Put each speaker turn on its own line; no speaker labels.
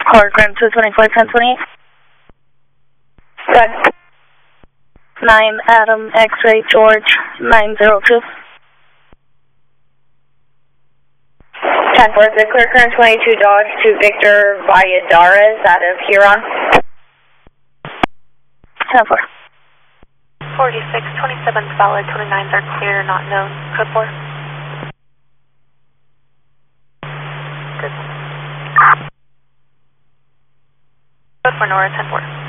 Hard Ground 224, 1028.
Good.
9 Adam X-Ray George 902.
10-4, the clear current 22 Dodge to Victor Valladares out of Huron.
10-4.
46, 27 valid, 29s are clear, not known. Code 4. Good. Code 4 Nora, 10-4.